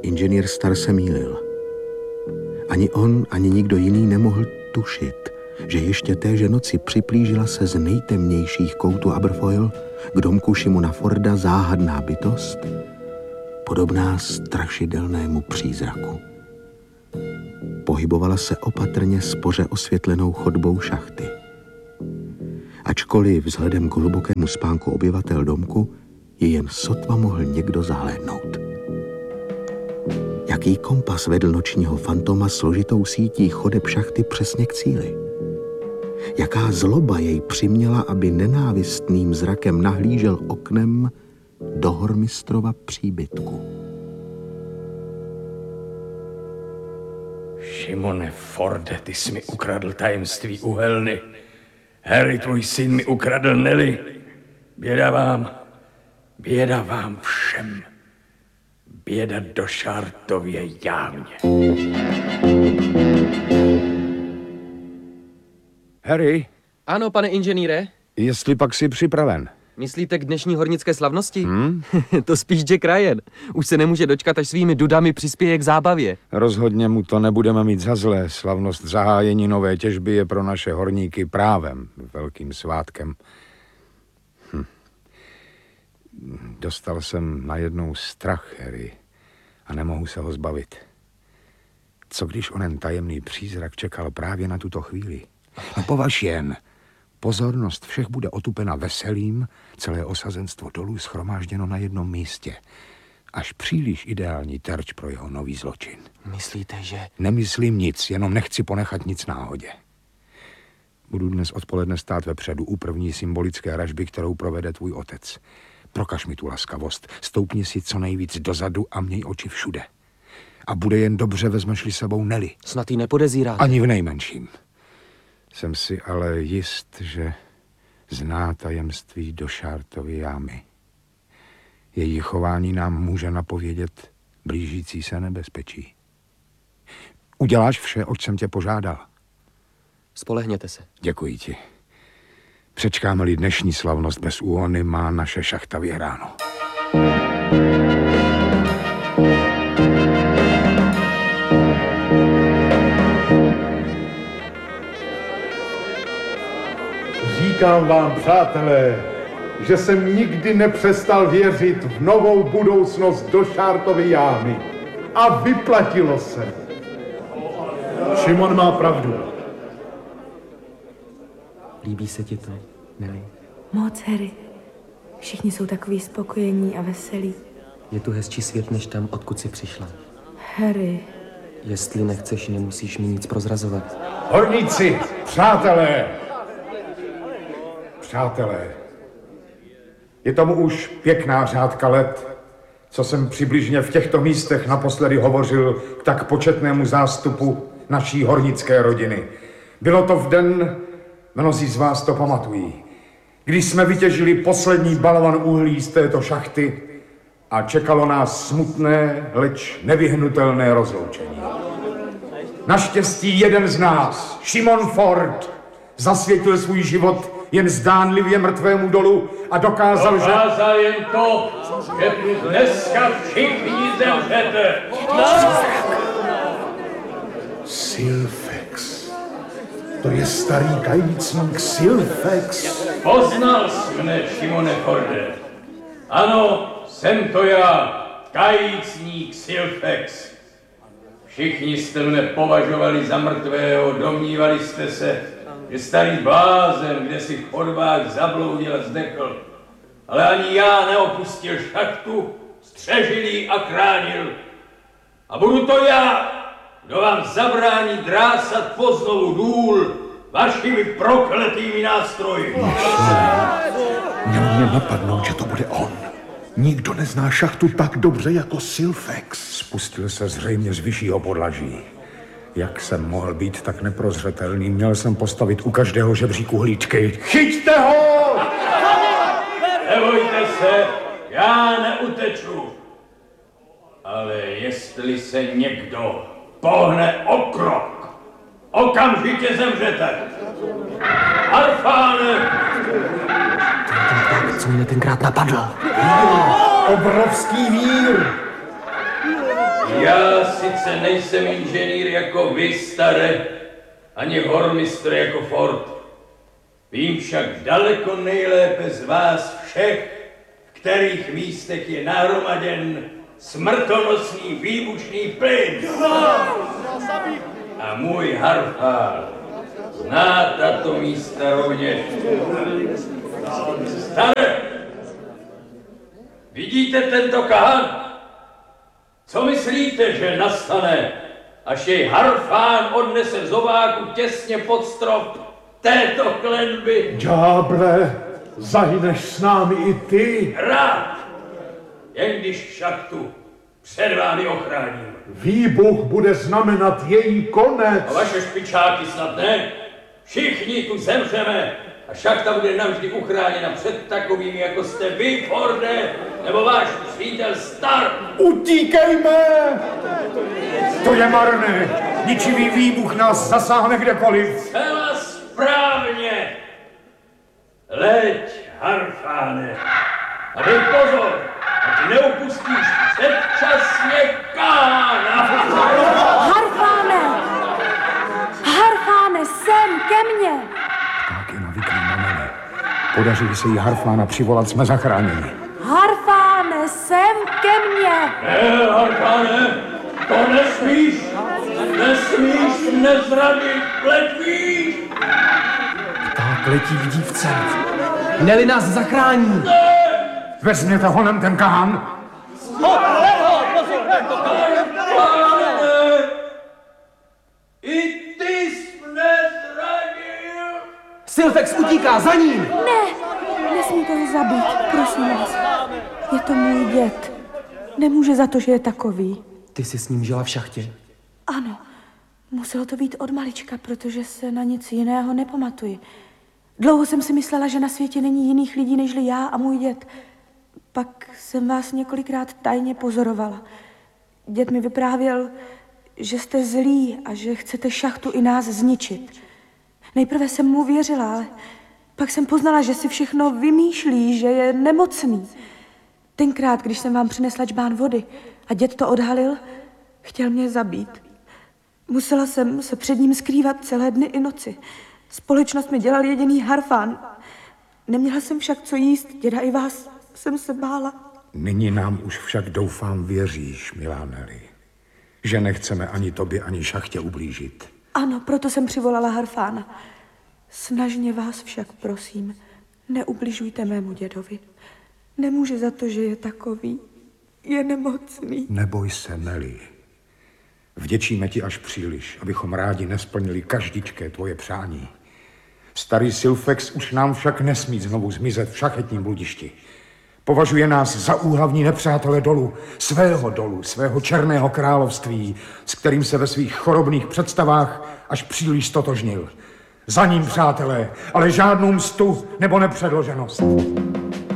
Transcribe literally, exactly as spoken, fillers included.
inženýr Star se mýlil. Ani on, ani nikdo jiný nemohl tušit, že ještě téže noci připlížila se z nejtemnějších koutů Aberfoyle k domku Šimona Forda záhadná bytost, podobná strašidelnému přízraku. Pohybovala se opatrně spoře osvětlenou chodbou šachty. Ačkoliv vzhledem k hlubokému spánku obyvatel domku ji jen sotva mohl někdo zahlédnout. Jaký kompas vedl nočního fantoma složitou sítí chodeb šachty přesně k cíli? Jaká zloba jej přiměla, aby nenávistným zrakem nahlížel oknem do hormistrova příbytku? Šimone Forde, ty jsi mi ukradl tajemství uhelny. Harry, tvůj syn mi ukradl Nelly. Běda vám, běda vám všem. Běda do Šártově jámě. Harry? Ano, pane inženýre? Jestli pak jsi připraven. Myslíte k dnešní hornické slavnosti? Hmm? To spíš Jack Ryan. Už se nemůže dočkat, až svými dudami přispěje k zábavě. Rozhodně mu to nebudeme mít za zlé. Slavnost zahájení nové těžby je pro naše horníky právem, velkým svátkem. Hm. Dostal jsem najednou strach, Harry, a nemohu se ho zbavit. Co když onen tajemný přízrak čekal právě na tuto chvíli? No považ jen. Pozornost všech bude otupena veselým, celé osazenstvo dolů shromážděno na jednom místě. Až příliš ideální terč pro jeho nový zločin. Myslíte, že... Nemyslím nic, jenom nechci ponechat nic náhodě. Budu dnes odpoledne stát vepředu u první symbolické ražby, kterou provede tvůj otec. Prokaž mi tu laskavost, stoupni si co nejvíc dozadu a měj oči všude. A bude jen dobře, vezmeš-li sebou Nelly. Snad jí nepodezíráte. Ani v nejmenším. Jsem si ale jist, že zná tajemství do Šártovy jámy. Její chování nám může napovědět blížící se nebezpečí. Uděláš vše, oč jsem tě požádal? Spolehněte se. Děkuji ti. Přečkáme-li dnešní slavnost bez úhony, má naše šachta vyhráno. Říkám vám, přátelé, že jsem nikdy nepřestal věřit v novou budoucnost do Šártovy jámy. A vyplatilo se. Šimon má pravdu. Líbí se ti to, Nelly? Moc, Harry. Všichni jsou takový spokojení a veselí. Je tu hezčí svět, než tam, odkud jsi přišla. Harry. Jestli nechceš, nemusíš mi nic prozrazovat. Horníci, přátelé! Přátelé, je tomu už pěkná řádka let, co jsem přibližně v těchto místech naposledy hovořil k tak početnému zástupu naší hornické rodiny. Bylo to v den, mnozí z vás to pamatují, když jsme vytěžili poslední balvan uhlí z této šachty a čekalo nás smutné, leč nevyhnutelné rozloučení. Naštěstí jeden z nás, Šimon Ford, zasvětil svůj život jen zdánlivě mrtvému dolu a dokázal, že... Dokázal jen to, že tu dneska všichni zemřete. Silfex. To je starý kajícník Silfex. Poznal jsi mne, Šimone Forde. Ano, jsem to já, kajícník Silfex. Všichni jste mne považovali za mrtvého, domnívali jste se, že starý blázen, kde si v chodbách zabloudil a zdechl. Ale ani já neopustil šachtu, střežil ji a chránil. A budu to já, kdo vám zabrání drásat poznovu důl vašimi prokletými nástroji. Mělo mě napadnout, že to bude on. Nikdo nezná šachtu tak dobře jako Silfex. Spustil se zřejmě z vyššího podlaží. Jak jsem mohl být tak neprozřetelný? Měl jsem postavit u každého žebříku hlíčky. Chyťte ho! Nebojte se, já neuteču. Ale jestli se někdo pohne o krok, okamžitě zemřete. Arfáne! Tak, co mě tenkrát napadl. Obrovský vír! Já sice nejsem inženýr jako vy, staré, ani hormistr jako Ford. Vím však daleko nejlépe z vás všech, v kterých místech je nahromaděn smrtonosný výbušný plyn. A můj Harfál zná tato místa rovněž. Staré, vidíte tento kahan? Co myslíte, že nastane, až jej Harfán odnese v zobáku těsně pod strop této klenby? Ďáble, zahyneš s námi i ty? Rád, jen když šachtu před vámi ochráním. Výbuch bude znamenat její konec. A vaše špičáky snad ne? Všichni tu zemřeme a šachta bude navždy uchráněna před takovými, jako jste vy, Forde, nebo váš přítel Stark. Utíkejme! To je marné. Ničivý výbuch nás zasáhne kdekoliv. Zcela správně. Leď, Harfáne, a dej pozor, ať neupustíš předčasně Kána. Harfáne! Harfáne, sem ke mně! Tak je navyklý na mene. Podaří se jí Harfána přivolat, jsme zachráněni. Harfáne, sem ke mně! Ne, Harfáne, to nesmíš, nesmíš nezradit pletví. Tak letí v dívce. Neli nás zachrání. Vezměte honem ten kahán. Harfáne, i ty jsi nezradil. Sylfex utíká, za ním! Ne, nesmíte ho zabít, prosím vás. Je to můj děd. Nemůže za to, že je takový. Ty jsi s ním žila v šachtě? Ano, muselo to být od malička, protože se na nic jiného nepamatuji. Dlouho jsem si myslela, že na světě není jiných lidí, nežli já a můj děd. Pak jsem vás několikrát tajně pozorovala. Děd mi vyprávěl, že jste zlí a že chcete šachtu i nás zničit. Nejprve jsem mu věřila, ale pak jsem poznala, že si všechno vymýšlí, že je nemocný. Tenkrát, když jsem vám přinesla džbán vody a děd to odhalil, chtěl mě zabít. Musela jsem se před ním skrývat celé dny i noci. Společnost mi dělal jediný Harfán. Neměla jsem však co jíst, děda i vás jsem se bála. Nyní nám už však doufám věříš, milá Nelly, že nechceme ani tobě, ani šachtě ublížit. Ano, proto jsem přivolala Harfána. Snažně vás však prosím, neubližujte mému dědovi. Nemůže za to, že je takový. Je nemocný. Neboj se, Nelly. Vděčíme ti až příliš, abychom rádi nesplnili každičké tvoje přání. Starý Sylfex už nám však nesmí znovu zmizet v šachetním bludišti. Považuje nás za úhlavní nepřátele dolu, svého dolu, svého černého království, s kterým se ve svých chorobných představách až příliš stotožnil. Za ním, přátelé, ale žádnou mstu nebo nepředloženost.